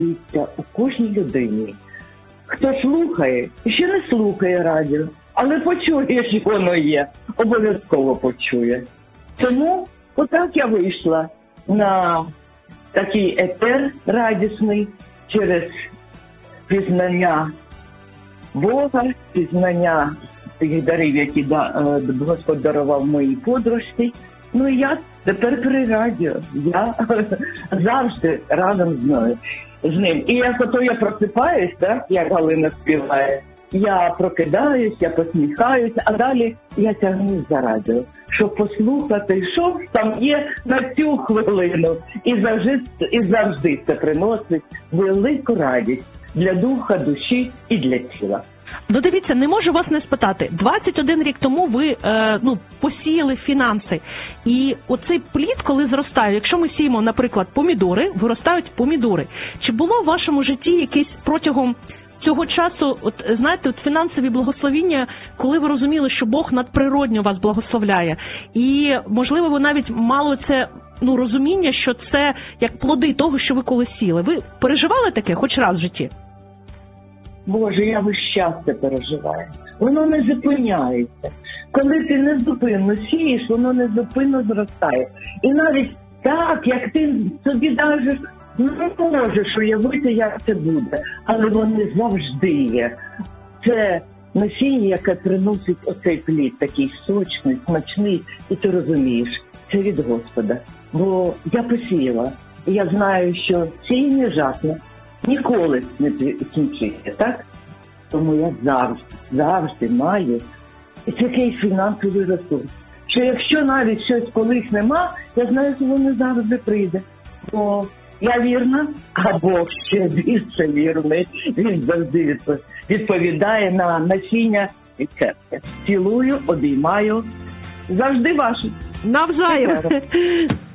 у кожній людині. Хто слухає, ще не слухає радіо, але почує, що воно є, обов'язково почує. Тому отак я вийшла на такий етер радісний через пізнання Бога, пізнання тих дарів, які Господь дарував моїй подружці. Ну і я тепер при радіо, я завжди разом з ним. І як ото я просипаюсь, так, як Галина співає, я прокидаюсь, я посміхаюсь, а далі я тягнусь за радіо, щоб послухати, що там є на цю хвилину. І завжди це приносить велику радість для духа, душі і для тіла. Ну, дивіться, не можу вас не спитати. 21 рік тому ви посіяли фінанси. І оцей плід, коли зростає, якщо ми сіємо, наприклад, помідори, виростають помідори. Чи було в вашому житті якесь протягом цього часу, фінансові благословіння, коли ви розуміли, що Бог надприродньо вас благословляє? І, можливо, ви навіть мали це розуміння, що це як плоди того, що ви колись сіли. Ви переживали таке хоч раз в житті? Боже, я весь час це переживаю. Воно не зупиняється. Коли ти незупинно сієш, воно незупинно зростає. І навіть так, як ти собі навіть не можеш уявити, як це буде. Але вони завжди є. Це насіння, яке приносить оцей плід, такий сочний, смачний, і ти розумієш, це від Господа. Бо я посіяла, і я знаю, що сіяння жатне ніколи не кінчиться, так? Тому я завжди маю такий фінансовий ресурс, що якщо навіть щось колись нема, я знаю, що воно завжди прийде. Бо я вірна, а Бог ще більше вірний. Він завжди відповідає на насіння і серця. Цілую, обіймаю. Завжди ваше. Навзаєм.